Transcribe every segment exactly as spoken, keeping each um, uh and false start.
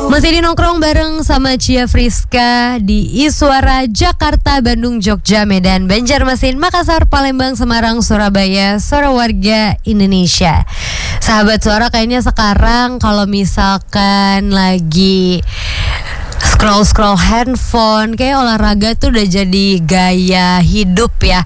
Masih di nongkrong bareng sama Cia Friska di Iswara, Jakarta, Bandung, Jogja, Medan, Banjarmasin, Makassar, Palembang, Semarang, Surabaya, suara warga Indonesia. Sahabat suara, kayaknya sekarang kalau misalkan lagi scroll-scroll handphone, kayak olahraga tuh udah jadi gaya hidup ya.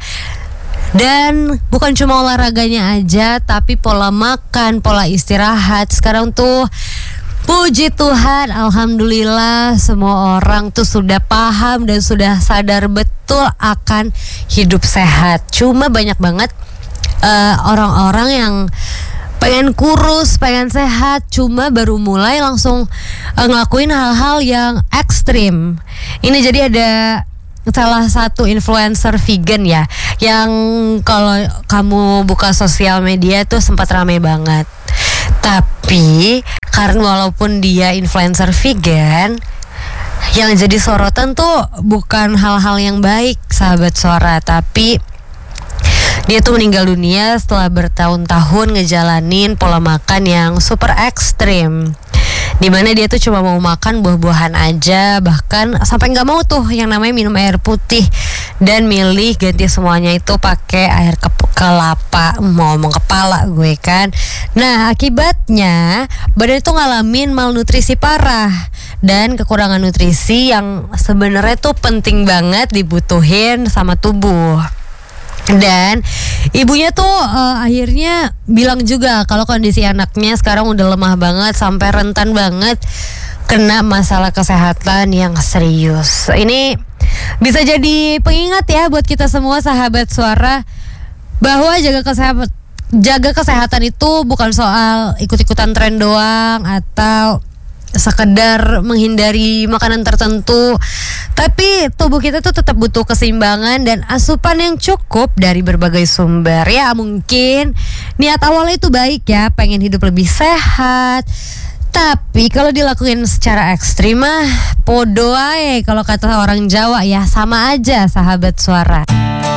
Dan bukan cuma olahraganya aja, tapi pola makan, pola istirahat. Sekarang tuh puji Tuhan, alhamdulillah semua orang tuh sudah paham dan sudah sadar betul akan hidup sehat. Cuma banyak banget uh, orang-orang yang pengen kurus, pengen sehat, cuma baru mulai langsung uh, ngelakuin hal-hal yang ekstrim. Ini jadi ada salah satu influencer vegan ya, yang kalau kamu buka sosial media tuh sempat ramai banget. Tapi karena walaupun dia influencer vegan, yang jadi sorotan tuh bukan hal-hal yang baik, sahabat suara, tapi dia tuh meninggal dunia setelah bertahun-tahun ngejalanin pola makan yang super ekstrim, dimana dia tuh cuma mau makan buah-buahan aja, bahkan sampai nggak mau tuh yang namanya minum air putih, dan milih ganti semuanya itu pakai air ke- kelapa. Mau ngomong kepala gue kan. Nah, akibatnya badan itu ngalamin malnutrisi parah dan kekurangan nutrisi yang sebenarnya tuh penting banget dibutuhin sama tubuh. Dan ibunya tuh uh, akhirnya bilang juga kalau kondisi anaknya sekarang udah lemah banget sampai rentan banget kena masalah kesehatan yang serius. Ini bisa jadi pengingat ya buat kita semua sahabat suara, bahwa jaga kesehatan jaga kesehatan itu bukan soal ikut-ikutan tren doang atau sekedar menghindari makanan tertentu, tapi tubuh kita tuh tetap butuh keseimbangan dan asupan yang cukup dari berbagai sumber. Ya mungkin niat awalnya itu baik ya, pengen hidup lebih sehat, tapi kalau dilakuin secara ekstrim mah podo ae kalau kata orang Jawa ya, sama aja sahabat suara.